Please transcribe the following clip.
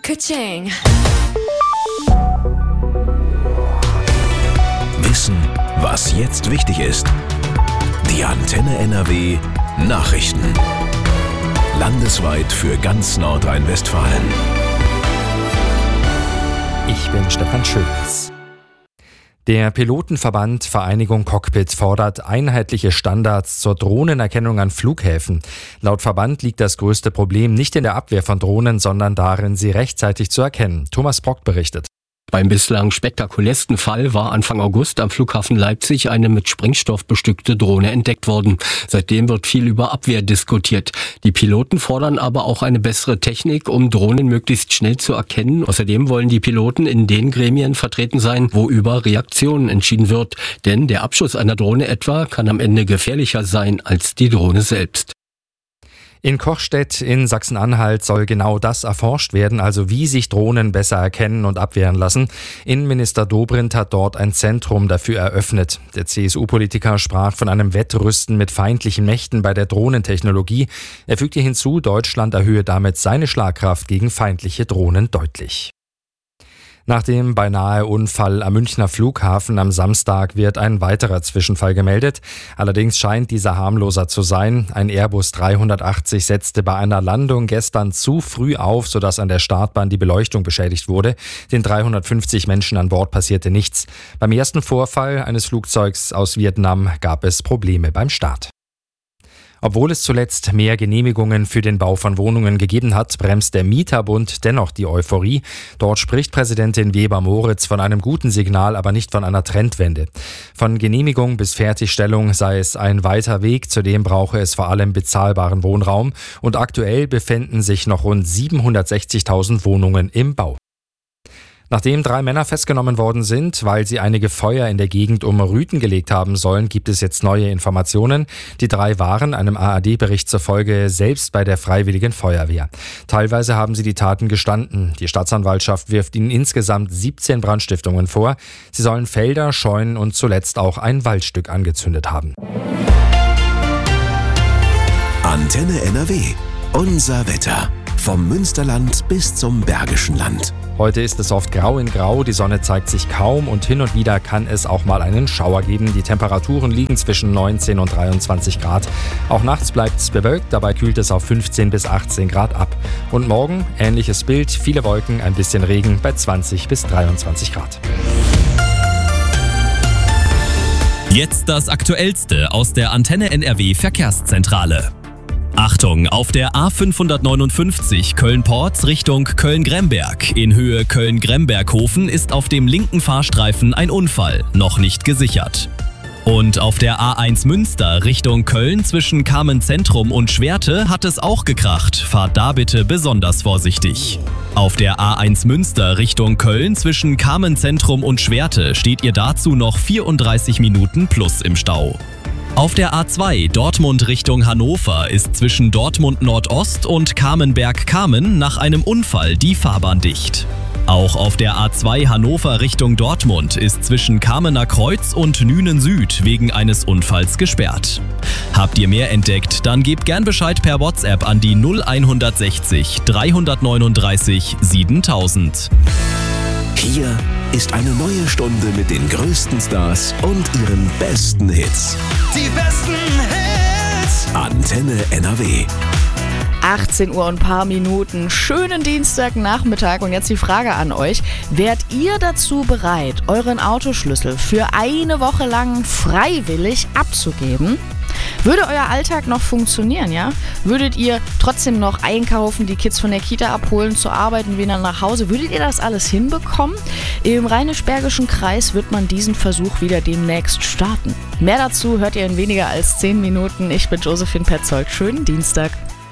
Ka-ching. Wissen, was jetzt wichtig ist. Die Antenne NRW Nachrichten. Landesweit für ganz Nordrhein-Westfalen. Ich bin Stefan Schulz. Der Pilotenverband Vereinigung Cockpit fordert einheitliche Standards zur Drohnenerkennung an Flughäfen. Laut Verband liegt das größte Problem nicht in der Abwehr von Drohnen, sondern darin, sie rechtzeitig zu erkennen. Thomas Brock berichtet. Beim bislang spektakulärsten Fall war Anfang August am Flughafen Leipzig eine mit Sprengstoff bestückte Drohne entdeckt worden. Seitdem wird viel über Abwehr diskutiert. Die Piloten fordern aber auch eine bessere Technik, um Drohnen möglichst schnell zu erkennen. Außerdem wollen die Piloten in den Gremien vertreten sein, wo über Reaktionen entschieden wird. Denn der Abschuss einer Drohne etwa kann am Ende gefährlicher sein als die Drohne selbst. In Kochstedt in Sachsen-Anhalt soll genau das erforscht werden, also wie sich Drohnen besser erkennen und abwehren lassen. Innenminister Dobrindt hat dort ein Zentrum dafür eröffnet. Der CSU-Politiker sprach von einem Wettrüsten mit feindlichen Mächten bei der Drohnentechnologie. Er fügte hinzu, Deutschland erhöhe damit seine Schlagkraft gegen feindliche Drohnen deutlich. Nach dem beinahe Unfall am Münchner Flughafen am Samstag wird ein weiterer Zwischenfall gemeldet. Allerdings scheint dieser harmloser zu sein. Ein Airbus 380 setzte bei einer Landung gestern zu früh auf, sodass an der Startbahn die Beleuchtung beschädigt wurde. Den 350 Menschen an Bord passierte nichts. Beim ersten Vorfall eines Flugzeugs aus Vietnam gab es Probleme beim Start. Obwohl es zuletzt mehr Genehmigungen für den Bau von Wohnungen gegeben hat, bremst der Mieterbund dennoch die Euphorie. Dort spricht Präsidentin Weber-Moritz von einem guten Signal, aber nicht von einer Trendwende. Von Genehmigung bis Fertigstellung sei es ein weiter Weg, zudem brauche es vor allem bezahlbaren Wohnraum und aktuell befinden sich noch rund 760.000 Wohnungen im Bau. Nachdem 3 Männer festgenommen worden sind, weil sie einige Feuer in der Gegend um Rüthen gelegt haben sollen, gibt es jetzt neue Informationen. Die 3 waren einem ARD-Bericht zufolge selbst bei der Freiwilligen Feuerwehr. Teilweise haben sie die Taten gestanden. Die Staatsanwaltschaft wirft ihnen insgesamt 17 Brandstiftungen vor. Sie sollen Felder, Scheunen und zuletzt auch ein Waldstück angezündet haben. Antenne NRW. Unser Wetter. Vom Münsterland bis zum Bergischen Land. Heute ist es oft grau in grau, die Sonne zeigt sich kaum und hin und wieder kann es auch mal einen Schauer geben. Die Temperaturen liegen zwischen 19 und 23 Grad. Auch nachts bleibt es bewölkt, dabei kühlt es auf 15 bis 18 Grad ab. Und morgen ähnliches Bild, viele Wolken, ein bisschen Regen bei 20 bis 23 Grad. Jetzt das Aktuellste aus der Antenne NRW Verkehrszentrale. Achtung, auf der A559 Köln-Porz Richtung Köln-Gremberg in Höhe Köln-Gremberghofen ist auf dem linken Fahrstreifen ein Unfall, noch nicht gesichert. Und auf der A1 Münster Richtung Köln zwischen Kamen-Zentrum und Schwerte hat es auch gekracht, fahrt da bitte besonders vorsichtig. Auf der A1 Münster Richtung Köln zwischen Kamen-Zentrum und Schwerte steht ihr dazu noch 34 Minuten plus im Stau. Auf der A2 Dortmund Richtung Hannover ist zwischen Dortmund Nordost und Kamenberg-Kamen nach einem Unfall die Fahrbahn dicht. Auch auf der A2 Hannover Richtung Dortmund ist zwischen Kamener Kreuz und Nünen Süd wegen eines Unfalls gesperrt. Habt ihr mehr entdeckt, dann gebt gern Bescheid per WhatsApp an die 0160 339 7000. Hier ist eine neue Stunde mit den größten Stars und ihren besten Hits. Die besten Hits. Antenne NRW. 18 Uhr und ein paar Minuten. Schönen Dienstagnachmittag. Und jetzt die Frage an euch. Wärt ihr dazu bereit, euren Autoschlüssel für eine Woche lang freiwillig abzugeben? Würde euer Alltag noch funktionieren, ja? Würdet ihr trotzdem noch einkaufen, die Kids von der Kita abholen, zur Arbeit und wieder nach Hause? Würdet ihr das alles hinbekommen? Im Rheinisch-Bergischen Kreis wird man diesen Versuch wieder demnächst starten. Mehr dazu hört ihr in weniger als 10 Minuten. Ich bin Josephine Petzold. Schönen Dienstag.